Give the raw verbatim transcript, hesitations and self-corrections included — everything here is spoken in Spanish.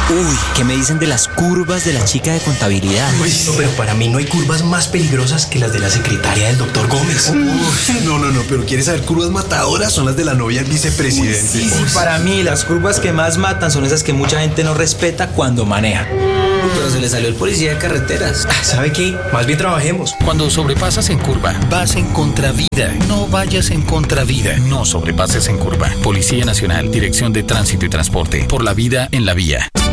Uy, ¿qué me dicen de las curvas de la chica de contabilidad? Uy, pero para mí no hay curvas más peligrosas que las de la secretaria del doctor Gómez. Uy, no, no, no, pero ¿quieres saber curvas matadoras? Son las de la novia del vicepresidente. Uy, sí, sí, para mí las curvas que más matan son esas que mucha gente no respeta cuando maneja. Pero se le salió el policía de carreteras. ¿Sabe qué? Más bien trabajemos. Cuando sobrepasas en curva, vas en contravía. No vayas en contravía. No sobrepases en curva. Policía Nacional, Dirección de Tránsito y Transporte. Por la vida en la vía.